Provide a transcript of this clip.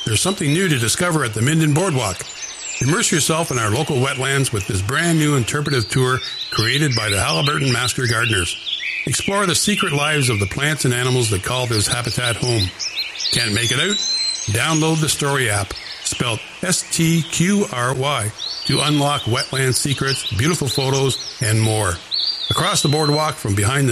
There's something new to discover at the Minden Boardwalk. Immerse yourself in our local wetlands with this brand new interpretive tour created by the Halliburton Master Gardeners. Explore the secret lives of the plants and animals that call this habitat home. Can't make it out? Download the Story app, spelled STQRY, to unlock wetland secrets, beautiful photos, and more. Across the boardwalk from behind the